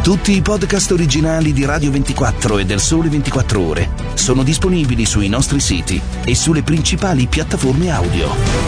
Tutti i podcast originali di Radio 24 e del Sole 24 Ore sono disponibili sui nostri siti e sulle principali piattaforme audio.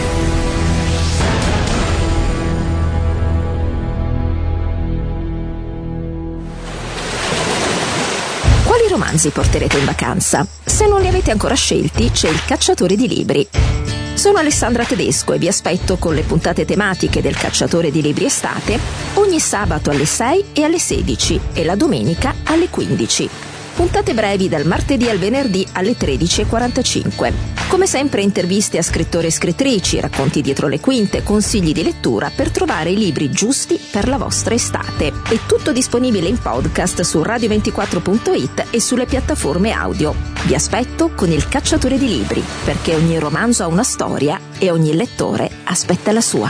Quali romanzi porterete in vacanza? Se non li avete ancora scelti, c'è Il Cacciatore di Libri. Sono Alessandra Tedesco e vi aspetto con le puntate tematiche del Cacciatore di Libri Estate ogni sabato alle 6 e alle 16 e la domenica alle 15. Puntate brevi dal martedì al venerdì alle 13:45. Come sempre interviste a scrittori e scrittrici, racconti dietro le quinte, consigli di lettura per trovare i libri giusti per la vostra estate. È tutto disponibile in podcast su radio24.it e sulle piattaforme audio. Vi aspetto con Il Cacciatore di Libri, perché ogni romanzo ha una storia e ogni lettore aspetta la sua.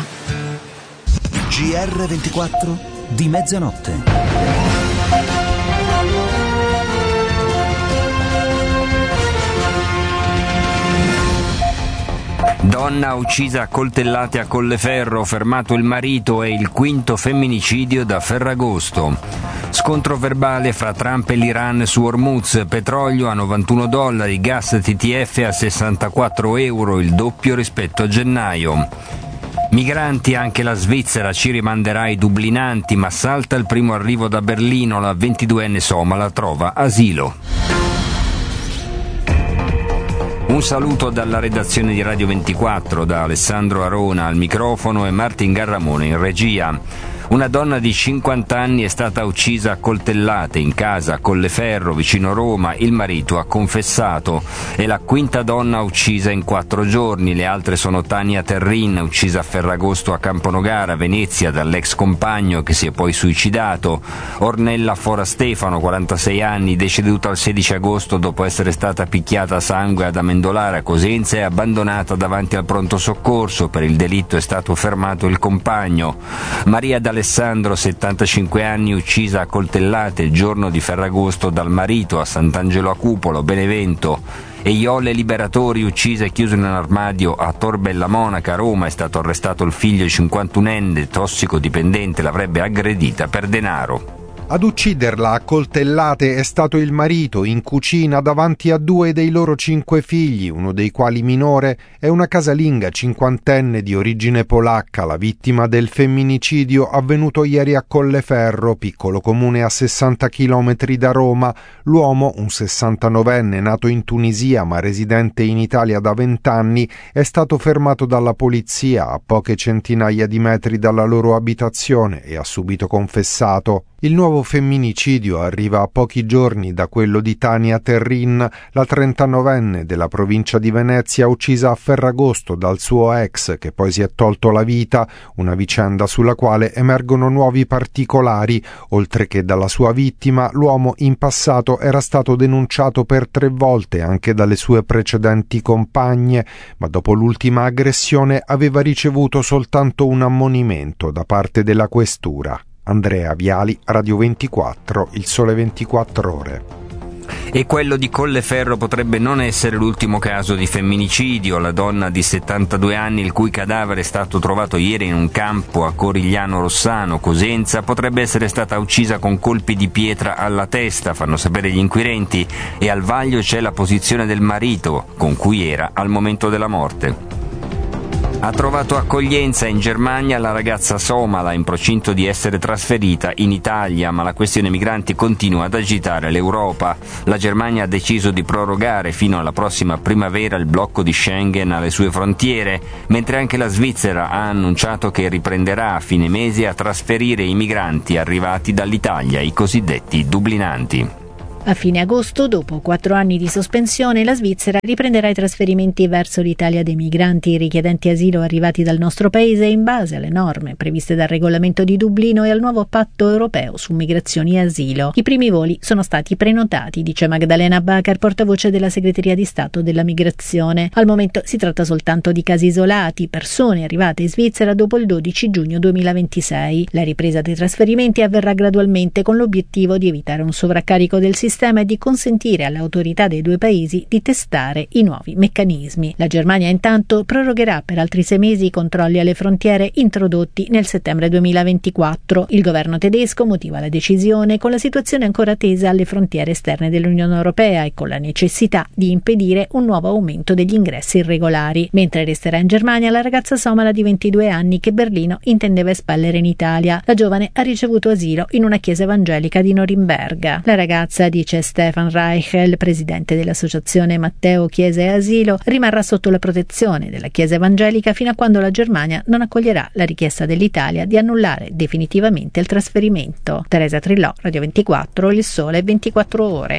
GR24 di mezzanotte. Donna uccisa a coltellate a Colleferro, fermato il marito, e il quinto femminicidio da Ferragosto. Scontro verbale fra Trump e l'Iran su Hormuz, petrolio a $91, gas TTF a €64, il doppio rispetto a gennaio. Migranti, anche la Svizzera ci rimanderà i dublinanti, ma salta il primo arrivo da Berlino, la 22enne somala trova asilo. Un saluto dalla redazione di Radio 24, da Alessandro Arona al microfono e Martin Garramone in regia. Una donna di 50 anni è stata uccisa a coltellate in casa a Colleferro, vicino Roma. Il marito ha confessato. È la quinta donna uccisa in 4 giorni. Le altre sono Tania Terrin, uccisa a Ferragosto a Camponogara, Venezia, dall'ex compagno che si è poi suicidato. Ornella Fora Stefano, 46 anni, deceduta il 16 agosto dopo essere stata picchiata a sangue ad Amendolara, Cosenza, e abbandonata davanti al pronto soccorso. Per il delitto è stato fermato il compagno. Maria D'Alessandro, 75 anni, uccisa a coltellate il giorno di Ferragosto dal marito a Sant'Angelo a Cupolo, Benevento. E Iole Liberatori, uccisa e chiuso in un armadio a Tor Bella Monaca, Roma. È stato arrestato il figlio 51enne, tossicodipendente, l'avrebbe aggredita per denaro. Ad ucciderla a coltellate è stato il marito, in cucina davanti a 2 dei loro 5 figli, uno dei quali minore, è una casalinga cinquantenne di origine polacca, la vittima del femminicidio avvenuto ieri a Colleferro, piccolo comune a 60 chilometri da Roma. L'uomo, un 69enne nato in Tunisia ma residente in Italia da 20 anni, è stato fermato dalla polizia a poche centinaia di metri dalla loro abitazione e ha subito confessato. Il nuovo femminicidio arriva a pochi giorni da quello di Tania Terrin, la 39enne della provincia di Venezia, uccisa a Ferragosto dal suo ex, che poi si è tolto la vita, una vicenda sulla quale emergono nuovi particolari. Oltre che dalla sua vittima, l'uomo in passato era stato denunciato per 3 volte anche dalle sue precedenti compagne, ma dopo l'ultima aggressione aveva ricevuto soltanto un ammonimento da parte della questura. Andrea Viali, Radio 24, Il Sole 24 Ore. E quello di Colleferro potrebbe non essere l'ultimo caso di femminicidio. La donna di 72 anni, il cui cadavere è stato trovato ieri in un campo a Corigliano Rossano, Cosenza, potrebbe essere stata uccisa con colpi di pietra alla testa, fanno sapere gli inquirenti, e al vaglio c'è la posizione del marito, con cui era al momento della morte. Ha trovato accoglienza in Germania la ragazza somala in procinto di essere trasferita in Italia, ma la questione migranti continua ad agitare l'Europa. La Germania ha deciso di prorogare fino alla prossima primavera il blocco di Schengen alle sue frontiere, mentre anche la Svizzera ha annunciato che riprenderà a fine mese a trasferire i migranti arrivati dall'Italia, i cosiddetti dublinanti. A fine agosto, dopo 4 anni di sospensione, la Svizzera riprenderà i trasferimenti verso l'Italia dei migranti richiedenti asilo arrivati dal nostro paese in base alle norme previste dal regolamento di Dublino e al nuovo patto europeo su migrazioni e asilo. I primi voli sono stati prenotati, dice Magdalena Bacar, portavoce della Segreteria di Stato della Migrazione. Al momento si tratta soltanto di casi isolati, persone arrivate in Svizzera dopo il 12 giugno 2026. La ripresa dei trasferimenti avverrà gradualmente con l'obiettivo di evitare un sovraccarico del sistema sistema e di consentire alle autorità dei due paesi di testare i nuovi meccanismi. La Germania intanto prorogherà per altri 6 mesi i controlli alle frontiere introdotti nel settembre 2024. Il governo tedesco motiva la decisione con la situazione ancora tesa alle frontiere esterne dell'Unione Europea e con la necessità di impedire un nuovo aumento degli ingressi irregolari. Mentre resterà in Germania la ragazza somala di 22 anni che Berlino intendeva espellere in Italia. La giovane ha ricevuto asilo in una chiesa evangelica di Norimberga. La ragazza, dice Stefan Reichel, presidente dell'associazione Matteo Chiesa e Asilo, rimarrà sotto la protezione della chiesa evangelica fino a quando la Germania non accoglierà la richiesta dell'Italia di annullare definitivamente il trasferimento. Teresa Trillò, Radio 24, Il Sole 24 Ore.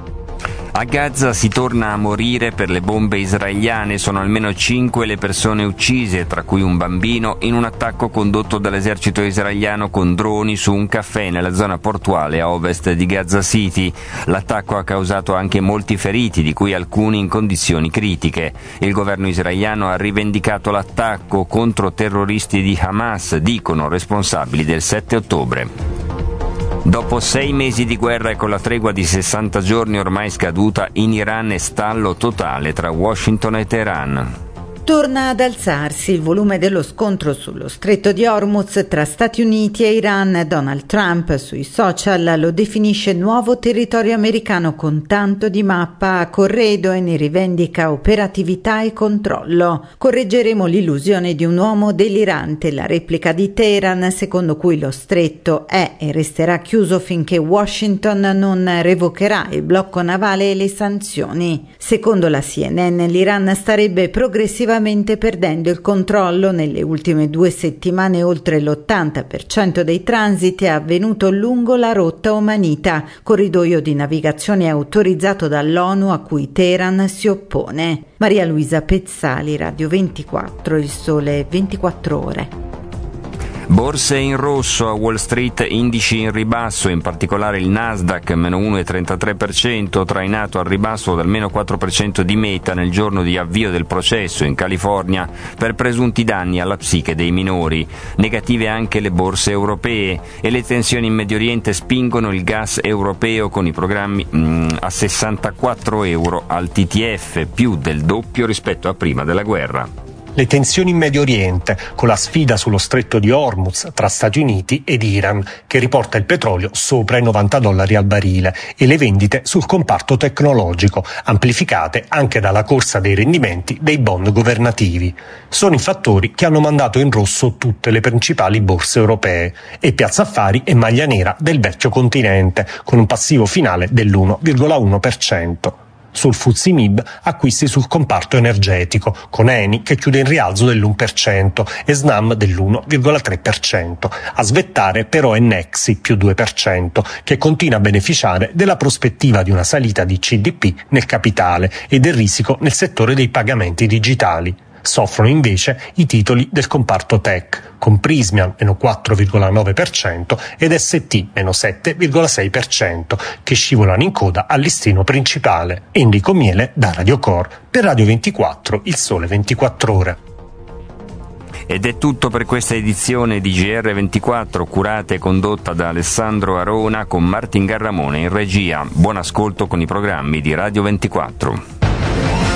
A Gaza si torna a morire per le bombe israeliane. Sono almeno 5 le persone uccise, tra cui un bambino, in un attacco condotto dall'esercito israeliano con droni su un caffè nella zona portuale a ovest di Gaza City. L'attacco ha causato anche molti feriti, di cui alcuni in condizioni critiche. Il governo israeliano ha rivendicato l'attacco contro terroristi di Hamas, dicono responsabili del 7 ottobre. Dopo 6 mesi di guerra e con la tregua di 60 giorni ormai scaduta, in Iran è stallo totale tra Washington e Teheran. Torna ad alzarsi il volume dello scontro sullo stretto di Hormuz tra Stati Uniti e Iran. Donald Trump sui social lo definisce nuovo territorio americano con tanto di mappa a corredo e ne rivendica operatività e controllo. Correggeremo l'illusione di un uomo delirante, la replica di Teheran secondo cui lo stretto è e resterà chiuso finché Washington non revocherà il blocco navale e le sanzioni. Secondo la CNN l'Iran starebbe progressivamente perdendo il controllo. Nelle ultime 2 settimane oltre l'80% dei transiti è avvenuto lungo la rotta omanita, corridoio di navigazione autorizzato dall'ONU a cui Teheran si oppone. Maria Luisa Pezzali, Radio 24, Il Sole 24 Ore. Borse in rosso a Wall Street, indici in ribasso, in particolare il Nasdaq meno 1,33%, trainato al ribasso dal meno 4% di Meta nel giorno di avvio del processo in California per presunti danni alla psiche dei minori. Negative anche le borse europee e le tensioni in Medio Oriente spingono il gas europeo con i programmi a 64 euro al TTF, più del doppio rispetto a prima della guerra. Le tensioni in Medio Oriente, con la sfida sullo stretto di Hormuz tra Stati Uniti ed Iran, che riporta il petrolio sopra i $90 al barile, e le vendite sul comparto tecnologico, amplificate anche dalla corsa dei rendimenti dei bond governativi. Sono i fattori che hanno mandato in rosso tutte le principali borse europee, e Piazza Affari è maglia nera del vecchio continente, con un passivo finale dell'1,1%. Sul FTSE MIB acquisti sul comparto energetico, con Eni che chiude in rialzo dell'1% e Snam dell'1,3%. A svettare però è Nexi più 2%, che continua a beneficiare della prospettiva di una salita di CDP nel capitale e del risico nel settore dei pagamenti digitali. Soffrono invece i titoli del comparto tech, con Prysmian meno 4,9% ed ST meno 7,6%, che scivolano in coda al listino principale. Enrico Miele da Radio Core, per Radio 24, Il Sole 24 Ore. Ed è tutto per questa edizione di GR24, curata e condotta da Alessandro Arona con Martin Garramone in regia. Buon ascolto con i programmi di Radio 24.